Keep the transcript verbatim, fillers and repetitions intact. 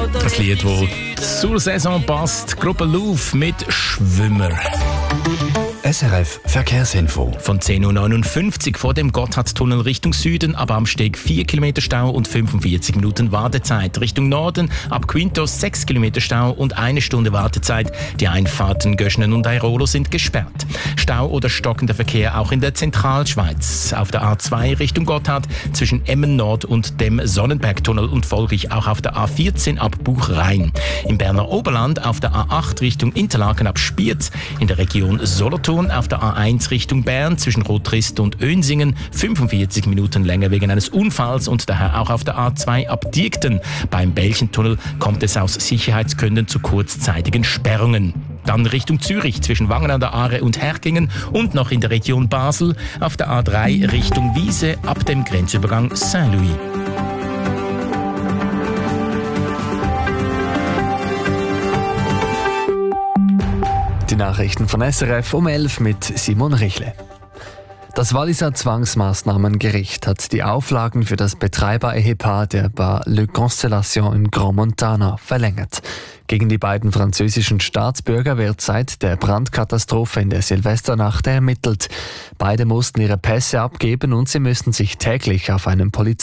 Das Lied, das zur Saison passt. Gruppe Louvre mit Schwimmer. S R F Verkehrsinfo. Von zehn Uhr neunundfünfzig vor dem Gotthardtunnel Richtung Süden, ab Amsteg vier Kilometer Stau und fünfundvierzig Minuten Wartezeit. Richtung Norden ab Quintos sechs Kilometer Stau und eine Stunde Wartezeit. Die Einfahrten Göschnen und Airolo sind gesperrt. Stau oder stockender Verkehr auch in der Zentralschweiz. Auf der A zwei Richtung Gotthard zwischen Emmen Nord und dem Sonnenbergtunnel und folglich auch auf der A vierzehn ab Buchrhein. Im Berner Oberland auf der A acht Richtung Interlaken ab Spiez. In der Region Solothurn auf der A eins Richtung Bern zwischen Rotrist und Önsingen fünfundvierzig Minuten länger wegen eines Unfalls und daher auch auf der A zwei ab Diegten. Beim Belchentunnel kommt es aus Sicherheitsgründen zu kurzzeitigen Sperrungen. Dann Richtung Zürich zwischen Wangen an der Aare und Herkingen und noch in der Region Basel auf der A drei Richtung Wiese ab dem Grenzübergang Saint-Louis. Die Nachrichten von S R F um elf mit Simon Richle. Das Walliser Zwangsmaßnahmengericht hat die Auflagen für das Betreiber-Ehepaar der Bar Le Constellation in Grand Montana verlängert. Gegen die beiden französischen Staatsbürger wird seit der Brandkatastrophe in der Silvesternacht ermittelt. Beide mussten ihre Pässe abgeben und sie müssen sich täglich auf einem Polizei